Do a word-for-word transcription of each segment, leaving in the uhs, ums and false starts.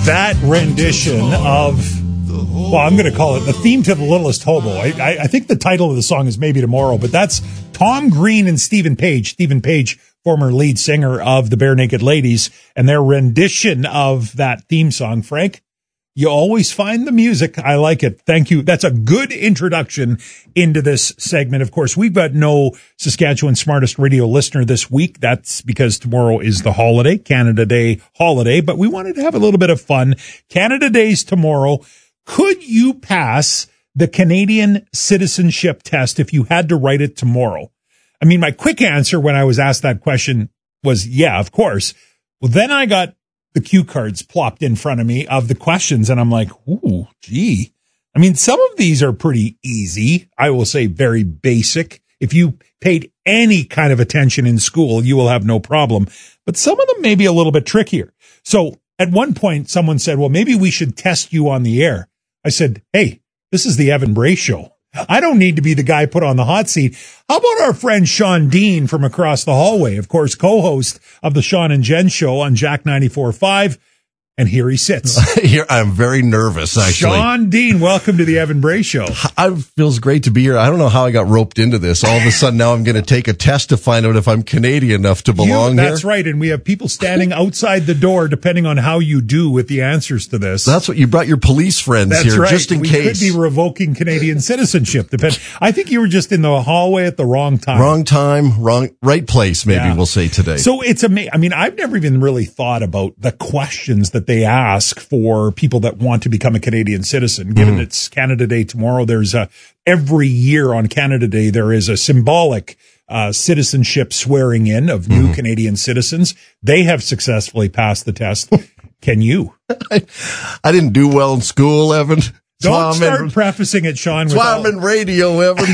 That rendition of, well, I'm going to call it the theme to The Littlest Hobo. I, I, I think the title of the song is maybe Tomorrow, but that's Tom Green and Stephen Page. Stephen Page, former lead singer of the Bare Naked Ladies, and their rendition of that theme song. Frank, you always find the music. I like it. Thank you. That's a good introduction into this segment. Of course, we've got no Saskatchewan Smartest Radio listener this week. That's because tomorrow is the holiday, Canada Day holiday, but we wanted to have a little bit of fun. Canada Day's tomorrow. Could you pass the Canadian citizenship test if you had to write it tomorrow? I mean, my quick answer when I was asked that question was, yeah, of course. Well, then I got the cue cards plopped in front of me of the questions, and I'm like, ooh, gee. I mean, some of these are pretty easy. I will say very basic. If you paid any kind of attention in school, you will have no problem. But some of them may be a little bit trickier. So at one point, someone said, well, maybe we should test you on the air. I said, hey, this is the Evan Bray Show. I don't need to be the guy put on the hot seat. How about our friend Sean Dean from across the hallway, of course, co-host of the Sean and Jen Show on Jack ninety-four point five. And here he sits. Here, I'm very nervous, actually. Sean Dean, welcome to the Evan Bray Show. It feels great to be here. I don't know how I got roped into this. All of a sudden, now I'm going to take a test to find out if I'm Canadian enough to belong you, here. That's right, and we have people standing outside the door, depending on how you do with the answers to this. That's what you brought your police friends that's here, right. just in we case. We could be revoking Canadian citizenship. Depend- I think you were just in the hallway at the wrong time. Wrong time, wrong, right place, maybe yeah. we'll say today. So it's amazing. I mean, I've never even really thought about the questions that they ask for people that want to become a Canadian citizen. Given mm. it's Canada Day tomorrow, there's a, every year on Canada Day, there is a symbolic uh, citizenship swearing in of new mm. Canadian citizens. They have successfully passed the test. Can you? I, I didn't do well in school, Evan. Don't start in, prefacing it, Sean. That's why I'm in radio, Evan.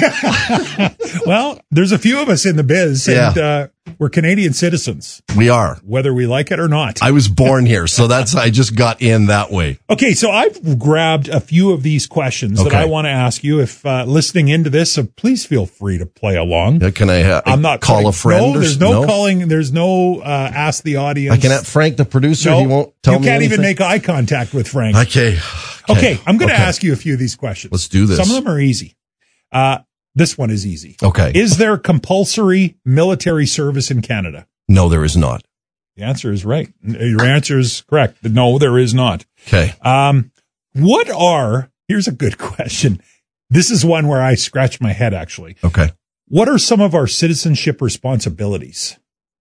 Well, there's a few of us in the biz, and yeah. uh, we're Canadian citizens. We are. Whether we like it or not. I was born here, so that's I just got in that way. Okay, so I've grabbed a few of these questions okay. that I want to ask you. If uh, listening into this, so please feel free to play along. Yeah, can I uh, I'm not call playing. a friend? No, or, there's no, no calling. There's no uh, ask the audience. I can at Frank, the producer. No, he won't tell you me can't anything? even make ey contact with Frank. Okay. Okay, okay I'm going to okay. ask you a few of these questions. Let's do this. Some of them are easy. Uh, this one is easy. Okay. Is there compulsory military service in Canada? No, there is not. The answer is right. Your answer is correct. No, there is not. Okay. Um, what are, here's a good question. This is one where I scratch my head, actually. Okay. What are some of our citizenship responsibilities?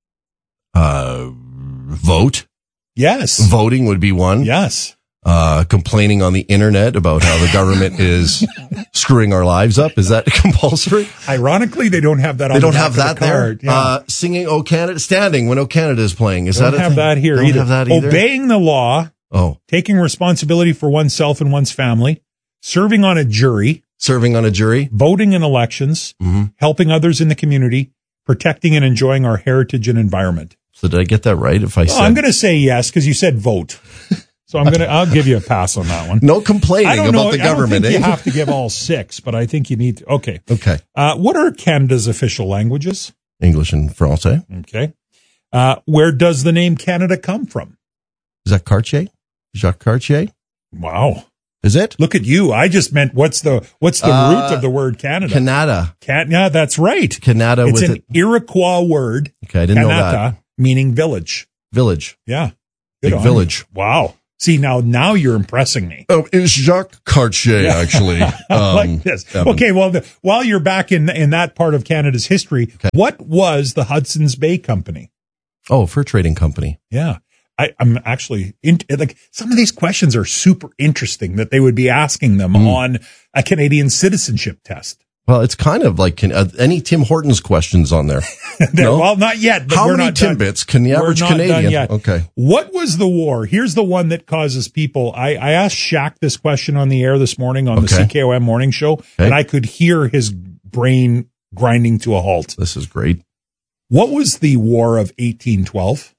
Uh, vote. Yes. Voting would be one. Yes. Uh, complaining on the internet about how the government is screwing our lives up. Is that compulsory? Ironically, they don't have that on They don't the have that the there. Yeah. Uh, singing "O Canada," standing when "O Canada" is playing. Is they that don't a have thing? that here don't either. Have that either. Obeying the law. Oh. Taking responsibility for oneself and one's family. Serving on a jury. Serving on a jury. Voting in elections. Mm-hmm. Helping others in the community. Protecting and enjoying our heritage and environment. So did I get that right? If I well, said, I'm going to say yes because you said vote. So I'm going to, I'll give you a pass on that one. No complaining about know, the government. I don't think eh? you have to give all six, but I think you need to. Okay. Okay. Uh, what are Canada's official languages? English and Francais. Okay. Uh, where does the name Canada come from? Is that Cartier? Jacques Cartier? Wow. Is it? Look at you. I just meant what's the, what's the uh, root of the word Canada? Canada. Can, yeah, that's right. Canada. It's with an it. Iroquois word. Okay. I didn't Canada, know that. Meaning village. Village. Yeah. Good Big village. You. Wow. See, now, now you're impressing me. Oh, it's Jacques Cartier, actually. Um, like this. Evan. Okay, well, the, while you're back in in that part of Canada's history, okay. What was the Hudson's Bay Company? Oh, fur trading company. Yeah. I, I'm actually, in, like, some of these questions are super interesting that they would be asking them mm. on a Canadian citizenship test. Well, it's kind of like can, uh, any Tim Hortons questions on there. No? Well, not yet. But How we're many not Timbits can the average we're not Canadian? Done yet. Okay. What was the war? Here's the one that causes people. I, I asked Shaq this question on the air this morning on okay. the C K O M morning show, okay. and I could hear his brain grinding to a halt. This is great. What was the War of eighteen twelve?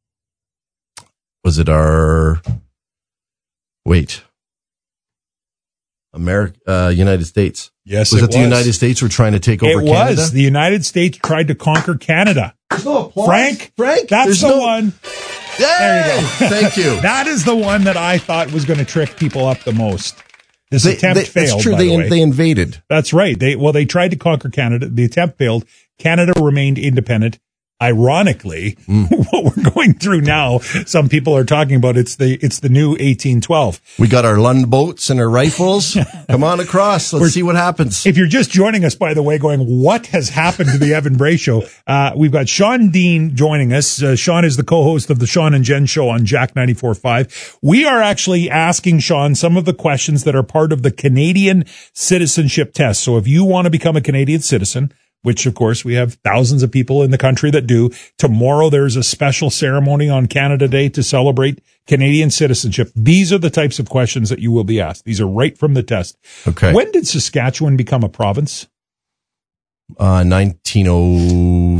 Was it our, wait, America, uh, United States? Yes, was it, it the was. United States were trying to take over it Canada? It was. The United States tried to conquer Canada. There's no applause. Frank, Frank, that's there's the no, one. There you go. Thank you. That is the one that I thought was going to trick people up the most. This They, attempt they, failed. That's true. By They, the way. they invaded. That's right. They well, they tried to conquer Canada. The attempt failed. Canada remained independent. Ironically, mm. what we're going through now, some people are talking about it's the it's the new eighteen twelve. We got our Lund boats and our rifles. Come on across. Let's we're, see what happens. If you're just joining us, by the way, going, what has happened to the Evan Bray Show? Uh, we've got Sean Dean joining us. Uh, Sean is the co-host of the Sean and Jen Show on Jack ninety-four point five. We are actually asking Sean some of the questions that are part of the Canadian citizenship test. So if you want to become a Canadian citizen, which, of course, we have thousands of people in the country that do. Tomorrow, there's a special ceremony on Canada Day to celebrate Canadian citizenship. These are the types of questions that you will be asked. These are right from the test. Okay. When did Saskatchewan become a province? Uh, nineteen oh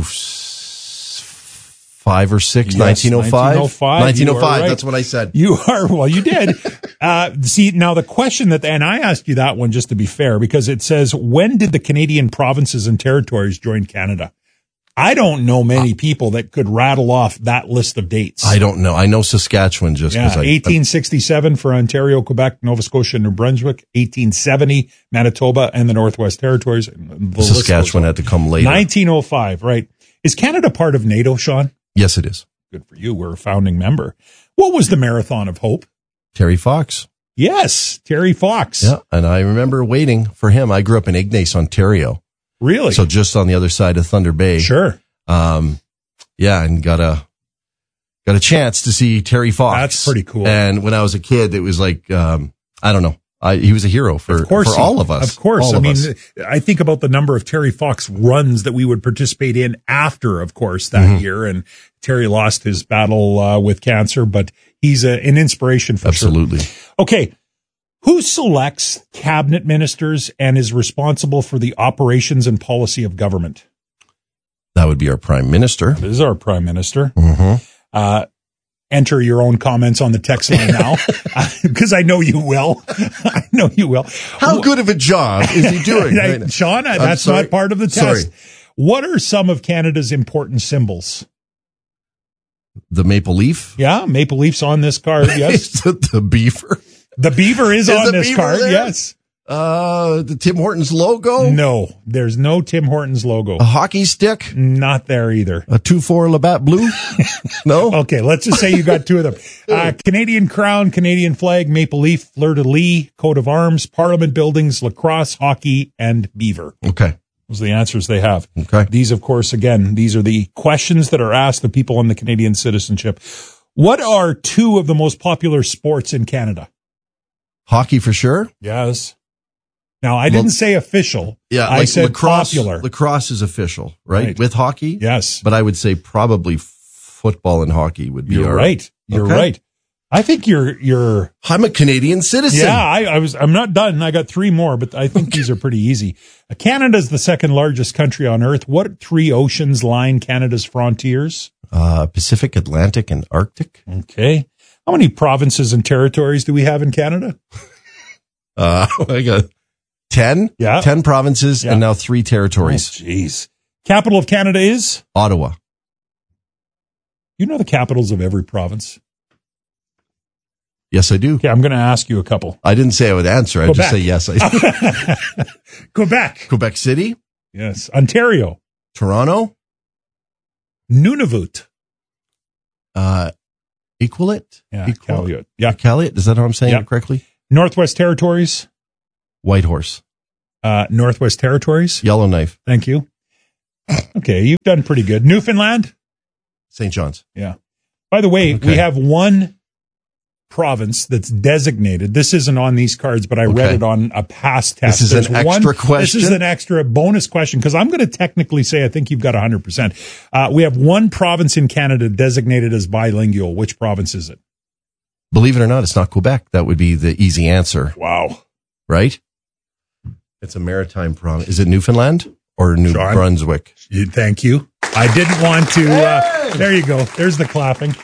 five or six, yes, nineteen oh five. nineteen oh five. nineteen oh five, right. That's what I said. You are, well, you did. uh, see, now the question that, and I asked you that one just to be fair, because it says, when did the Canadian provinces and territories join Canada? I don't know many people that could rattle off that list of dates. I don't know. I know Saskatchewan just because yeah, I. eighteen sixty-seven for Ontario, Quebec, Nova Scotia, New Brunswick. eighteen seventy, Manitoba and the Northwest Territories. The Saskatchewan had to come later. nineteen oh five, right. Is Canada part of NATO, Sean? Yes, it is. Good for you. We're a founding member. What was the Marathon of Hope? Terry Fox. Yes, Terry Fox. Yeah, and I remember waiting for him. I grew up in Ignace, Ontario. Really? So just on the other side of Thunder Bay. Sure. Um, yeah, and got a got a chance to see Terry Fox. That's pretty cool. And when I was a kid, it was like um, I don't know. I, he was a hero for, of course for he, all of us. Of course. All I of mean, us. I think about the number of Terry Fox runs that we would participate in after, of course, that mm-hmm. year. And Terry lost his battle uh, with cancer, but he's a, an inspiration for Absolutely. sure. Okay. Who selects cabinet ministers and is responsible for the operations and policy of government? That would be our prime minister. This is our prime minister. Mm-hmm. Uh, enter your own comments on the text line now, because I know you will. I know you will. How good of a job is he doing? I, Sean, that's sorry. not part of the test. Sorry. What are some of Canada's important symbols? The maple leaf? Yeah, maple leaf's on this card, yes. the, the beaver? The beaver is, is on this card, there? Yes. Uh, the Tim Hortons logo? No, there's no Tim Hortons logo. A hockey stick? Not there either. A two four Labatt Blue? No? Okay, let's just say you got two of them. Uh, Canadian crown, Canadian flag, maple leaf, fleur-de-lis, coat of arms, parliament buildings, lacrosse, hockey, and beaver. Okay. Those are the answers they have. Okay. These, of course, again, these are the questions that are asked of people on the Canadian citizenship. What are two of the most popular sports in Canada? Hockey for sure? Yes. Now, I didn't well, say official. Yeah, I like said lacrosse, popular. Lacrosse is official, right? right? With hockey? Yes. But I would say probably football and hockey would be You're our, right. You're okay. right. I think you're, you're. I'm a Canadian citizen. Yeah, I, I was, I'm not done. I got three more, but I think these are pretty easy. Canada is the second largest country on earth. What three oceans line Canada's frontiers? Uh, Pacific, Atlantic, and Arctic. Okay. How many provinces and territories do we have in Canada? Uh, I got ten. Yeah. Ten provinces yeah. and now three territories. Jeez. Oh, capital of Canada is? Ottawa. You know the capitals of every province? Yes, I do. Okay, I'm going to ask you a couple. I didn't say I would answer. I just say yes. I Quebec. Quebec City. Yes. Ontario. Toronto. Nunavut. Uh, Iqaluit. Yeah. Iqaluit. Yeah. Iqaluit. Is that how I'm saying yeah. it correctly? Northwest Territories. Whitehorse. Uh, Northwest Territories. Yellowknife. Thank you. Okay, you've done pretty good. Newfoundland. Saint John's. Yeah. By the way, okay. we have one province that's designated. This isn't on these cards, but I okay. read it on a past test. This is There's an extra one, question? This is an extra bonus question, because I'm going to technically say I think you've got one hundred percent. Uh, we have one province in Canada designated as bilingual. Which province is it? Believe it or not, it's not Quebec. That would be the easy answer. Wow. Right? It's a maritime province. Is it Newfoundland or New Brunswick? Thank you. I didn't want to. Uh, there you go. There's the clapping.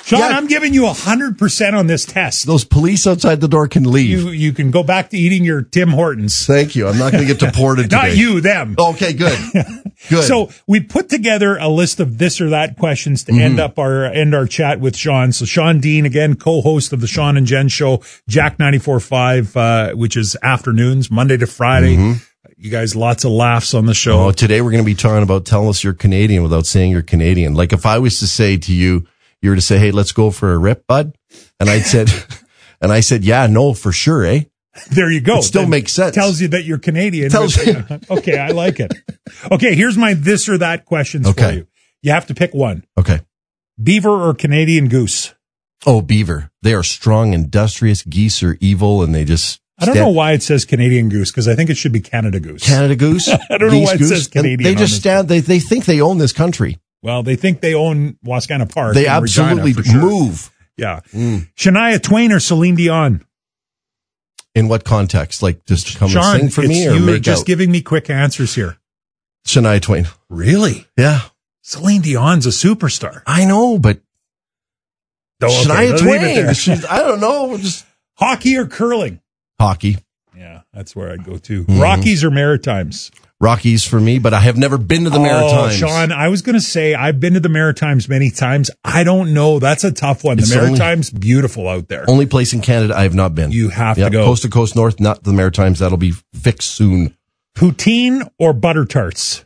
Sean, Yeah. I'm giving you one hundred percent on this test. Those police outside the door can leave. You you can go back to eating your Tim Hortons. Thank you. I'm not going to get deported today. Not you, them. Okay, good. Good. So we put together a list of this or that questions to mm-hmm. end up our end our chat with Sean. So Sean Dean, again, co-host of the Sean and Jen Show, Jack ninety-four point five, uh, which is afternoons, Monday to Friday. Mm-hmm. You guys, lots of laughs on the show. Oh, today we're going to be talking about tell us you're Canadian without saying you're Canadian. Like if I was to say to you, you were to say, hey, let's go for a rip, bud. And I said, and I said, yeah, no, for sure, eh? There you go. It still that makes sense. Tells you that you're Canadian. Tells you. Okay, I like it. Okay, here's my this or that questions okay. for you. You have to pick one. Okay. Beaver or Canadian goose? Oh, beaver. They are strong, industrious. Geese are evil, and they just... I don't know why it says Canadian goose, because I think it should be Canada goose. Canada goose? I don't know why it says Canadian. They just stand, they, they think they own this country. Well, they think they own Wascana Park. They absolutely Regina, sure. move. Yeah. Mm. Shania Twain or Celine Dion? In what context? Like just come Sean, and sing for me or you make are just out? giving me quick answers here. Shania Twain. Really? Yeah. Celine Dion's a superstar. I know, but oh, okay. Shania Twain. She's, I don't know. Just hockey or curling? Hockey. Yeah, that's where I'd go to. Mm-hmm. Rockies or Maritimes? Rockies for me, but I have never been to the oh, Maritimes. Sean, I was going to say I've been to the Maritimes many times. I don't know. That's a tough one. It's the Maritimes, only, beautiful out there. Only place in Canada I have not been. You have yep, to go. Coast to coast north, not the Maritimes. That'll be fixed soon. Poutine or butter tarts?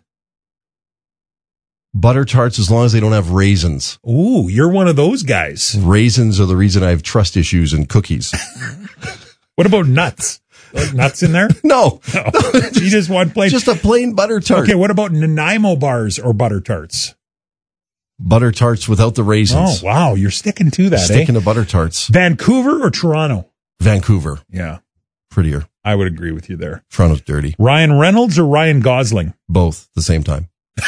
Butter tarts as long as they don't have raisins. Ooh, you're one of those guys. Raisins are the reason I have trust issues in cookies. What about nuts? Like nuts in there? No. no. You just want plain. Just a plain butter tart. Okay, what about Nanaimo bars or butter tarts? Butter tarts without the raisins. Oh, wow. You're sticking to that, Sticking eh? to butter tarts. Vancouver or Toronto? Vancouver. Yeah. Prettier. I would agree with you there. Toronto's dirty. Ryan Reynolds or Ryan Gosling? Both at the same time.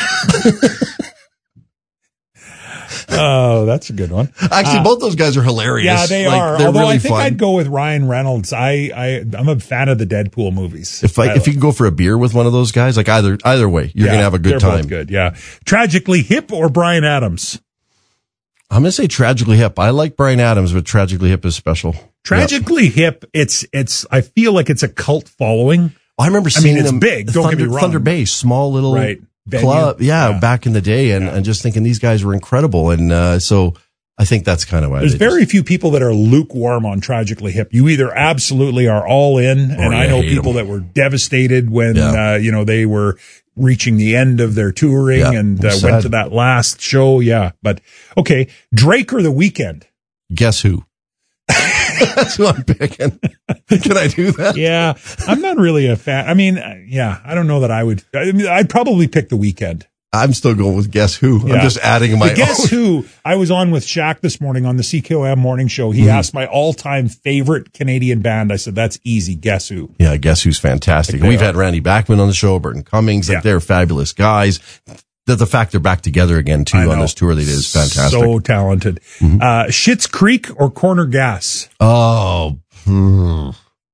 Oh, that's a good one. Actually, uh, both those guys are hilarious. Yeah, they like, are. They're Although really I think fun. I'd go with Ryan Reynolds. I, I, I'm a fan of the Deadpool movies. If I, I, if you can go for a beer with one of those guys, like either either way, you're yeah, gonna have a good they're time. Both good, yeah. Tragically Hip or Bryan Adams? I'm gonna say Tragically Hip. I like Bryan Adams, but Tragically Hip is special. Tragically yep. Hip. It's it's. I feel like it's a cult following. I remember seeing I mean, it's them. big. Don't Thunder, get me wrong. Thunder Bay, small little right. club, yeah, yeah, back in the day, and, yeah. and just thinking these guys were incredible, and uh, so I think that's kind of why. There's very just, few people that are lukewarm on Tragically Hip. You either absolutely are all in, and I know people them. that were devastated when yeah. uh, you know they were reaching the end of their touring yeah, and uh, went to that last show. Yeah, but okay, Drake or The Weeknd? Guess who? That's who I'm picking. Can I do that? Yeah, I'm not really a fan. I mean, yeah, I don't know that I would. I mean, I'd probably pick The Weeknd. I'm still going with Guess Who. Yeah. I'm just adding my but Guess own. Who? I was on with Shaq this morning on the C K O M morning show. He mm-hmm. asked my all-time favorite Canadian band. I said, that's easy. Guess Who? Yeah, Guess Who's fantastic. Like We've are. had Randy Bachman on the show, Burton Cummings. Like yeah. They're fabulous guys. The, the fact they're back together again, too, on this tour they did is fantastic. So talented. Mm-hmm. Uh, Schitt's Creek or Corner Gas? Oh, hmm.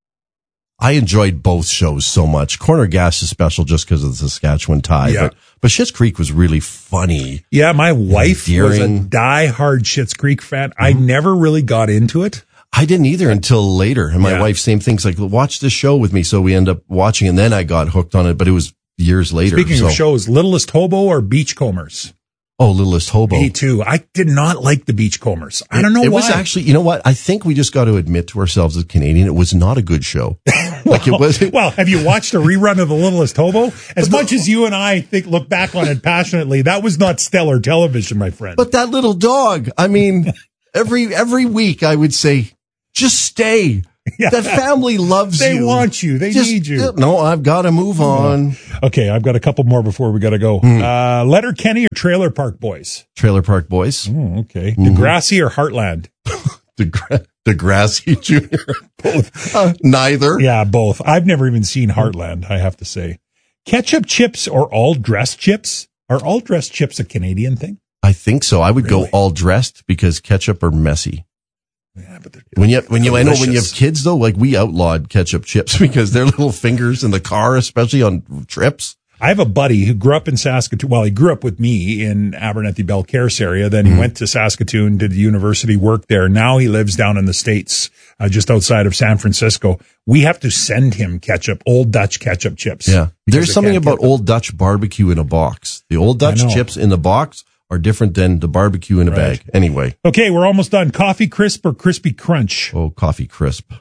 I enjoyed both shows so much. Corner Gas is special just because of the Saskatchewan tie. Yeah. But, but Schitt's Creek was really funny. Yeah, my wife was a endearing. die-hard Schitt's Creek fan. Mm-hmm. I never really got into it. I didn't either until later. And my Yeah. wife, same things like, watch this show with me. So we end up watching, and then I got hooked on it, but it was years later. Speaking so. of shows, Littlest Hobo or Beachcombers? Oh, Littlest Hobo. Me too. I did not like the Beachcombers. I don't know it, it why. was actually, you know what? I think we just got to admit to ourselves as Canadian, it was not a good show. Like it was. Well, have you watched a rerun of The Littlest Hobo? As the, much as you and I think look back on it passionately, that was not stellar television, my friend. But that little dog, I mean, every every week I would say, just stay. Yeah. That family loves they you. They want you. They just, need you. No, I've got to move on. Okay, I've got a couple more before we got to go. Mm. Uh, Letterkenny or Trailer Park Boys? Trailer Park Boys. Oh, okay. Mm-hmm. Degrassi or Heartland? Degra- Degrassi Junior Both. Uh, neither. Yeah, both. I've never even seen Heartland, I have to say. Ketchup chips or all dressed chips? Are all dressed chips a Canadian thing? I think so. I would really? go all dressed because ketchup are messy. Yeah, but when you when you I know when you have kids though, like we outlawed ketchup chips because their little fingers in the car, especially on trips. I have a buddy who grew up in Saskatoon. Well, he grew up with me in Abernethy Belcairce area. Then he mm-hmm. went to Saskatoon, did the university work there. Now he lives down in the States, uh, just outside of San Francisco. We have to send him ketchup, Old Dutch ketchup chips. Yeah. There's something about Old Dutch barbecue in a box. The Old Dutch chips in the box are different than the barbecue in a right. bag. Anyway. Okay, we're almost done. Coffee Crisp or Crispy Crunch? Oh, Coffee Crisp.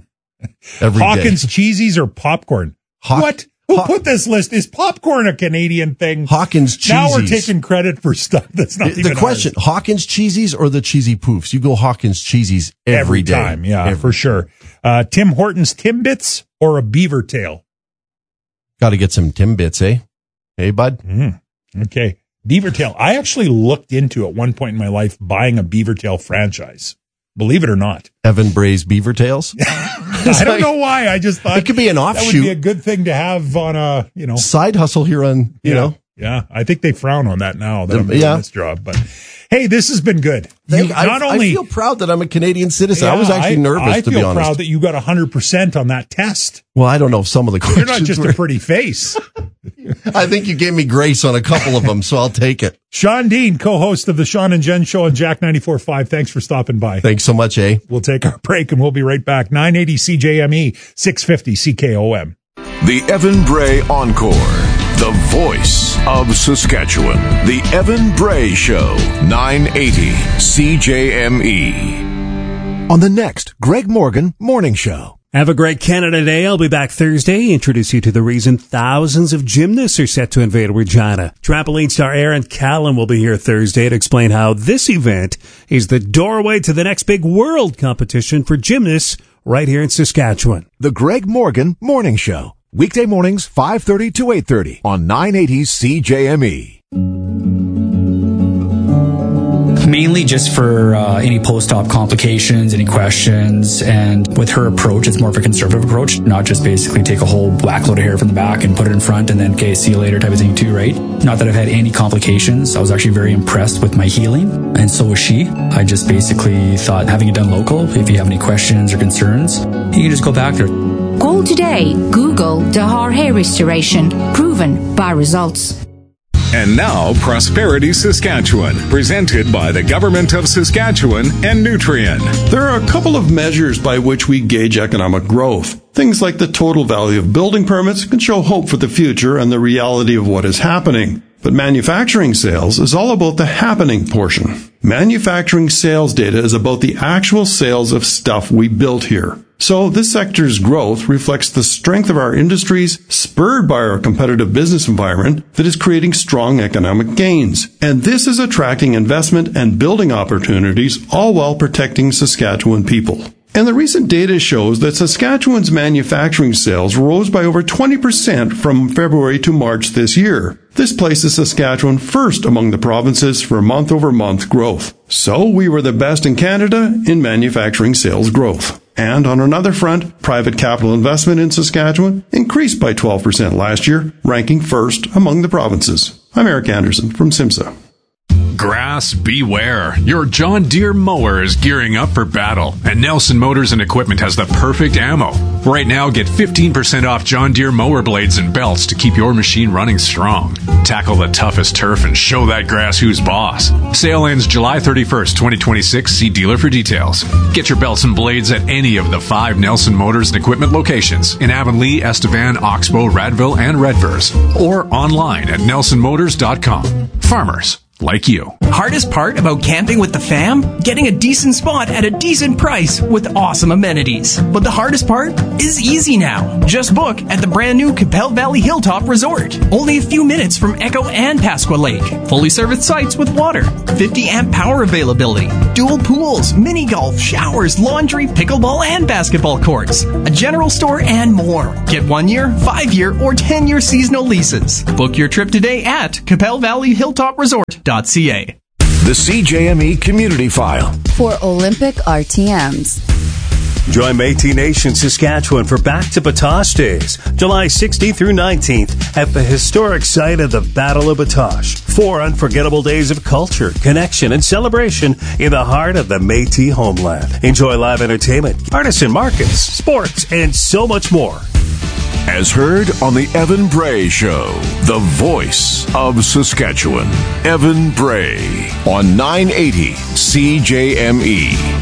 Every Hawkins day. Cheesies or popcorn? Haw- what? Who Haw- put this list? Is popcorn a Canadian thing? Hawkins Cheesies. Now we're taking credit for stuff that's not the, even the question, ours. Hawkins Cheesies or the Cheesy Poofs? You go Hawkins Cheesies every, every day. time. Yeah, every. for sure. Uh, Tim Hortons Timbits or a Beaver Tail? Got to get some Timbits, eh? Hey, bud? Mm, okay. Beaver Tail. I actually looked into at one point in my life buying a Beaver Tail franchise. Believe it or not. Evan Bray's Beaver Tails? I don't know why. I just thought it could be an offshoot. That would be a good thing to have on a, you know, side hustle here on, you yeah, know. Yeah. I think they frown on that now that I'm doing yeah. this job. But hey, this has been good. You, not I, only I feel proud that I'm a Canadian citizen. Yeah, I was actually nervous, I, I to be honest. I feel proud that you got one hundred percent on that test. Well, I don't know if some of the questions You're not just were... a pretty face. I think you gave me grace on a couple of them, so I'll take it. Sean Dean, co-host of the Sean and Jen Show on Jack ninety-four point five. Thanks for stopping by. Thanks so much, eh? We'll take our break and we'll be right back. nine eighty C J M E, six fifty C K O M. The Evan Bray Encore. The voice of Saskatchewan. The Evan Bray Show. nine eighty C J M E. On the next Greg Morgan Morning Show. Have a great Canada Day. I'll be back Thursday. Introduce you to the reason thousands of gymnasts are set to invade Regina. Trampoline star Aaron Callan will be here Thursday to explain how this event is the doorway to the next big world competition for gymnasts right here in Saskatchewan. The Greg Morgan Morning Show. Weekday mornings, five thirty to eight thirty on nine eighty C J M E. Mainly just for uh, any post-op complications, any questions, and with her approach, it's more of a conservative approach, not just basically take a whole whack load of hair from the back and put it in front and then, okay, see you later type of thing too, right? Not that I've had any complications. I was actually very impressed with my healing, and so was she. I just basically thought, having it done local, if you have any questions or concerns, you can just go back there. Call today. Google Dahar Hair Restoration. Proven by results. And now, Prosperity Saskatchewan, presented by the Government of Saskatchewan and Nutrien. There are a couple of measures by which we gauge economic growth. Things like the total value of building permits can show hope for the future and the reality of what is happening. But manufacturing sales is all about the happening portion. Manufacturing sales data is about the actual sales of stuff we built here. So this sector's growth reflects the strength of our industries, spurred by our competitive business environment that is creating strong economic gains. And this is attracting investment and building opportunities, all while protecting Saskatchewan people. And the recent data shows that Saskatchewan's manufacturing sales rose by over twenty percent from February to March this year. This places Saskatchewan first among the provinces for month-over-month growth. So we were the best in Canada in manufacturing sales growth. And on another front, private capital investment in Saskatchewan increased by twelve percent last year, ranking first among the provinces. I'm Eric Anderson from SIMSA. Grass, beware. Your John Deere mower is gearing up for battle, and Nelson Motors and Equipment has the perfect ammo. Right now, get fifteen percent off John Deere mower blades and belts to keep your machine running strong. Tackle the toughest turf and show that grass who's boss. Sale ends July thirty-first, twenty twenty-six. See dealer for details. Get your belts and blades at any of the five Nelson Motors and Equipment locations in Avonlea, Estevan, Oxbow, Radville, and Redvers, or online at nelson motors dot com. Farmers like you. Hardest part about camping with the fam? Getting a decent spot at a decent price with awesome amenities. But the hardest part is easy now. Just book at the brand new Capel Valley Hilltop Resort. Only a few minutes from Echo and Pasqua Lake. Fully serviced sites with water. fifty amp power availability. Dual pools, mini golf, showers, laundry, pickleball, and basketball courts. A general store and more. Get one year, five year, or ten year seasonal leases. Book your trip today at Capel Valley Hilltop Resort. .ca. The C J M E Community File for Olympic R T Ms. Join Métis Nation Saskatchewan for Back to Batoche Days, July sixteenth through nineteenth at the historic site of the Battle of Batoche. Four unforgettable days of culture, connection, and celebration in the heart of the Métis homeland. Enjoy live entertainment, artisan markets, sports, and so much more. As heard on the Evan Bray Show, the voice of Saskatchewan. Evan Bray on nine eighty C J M E.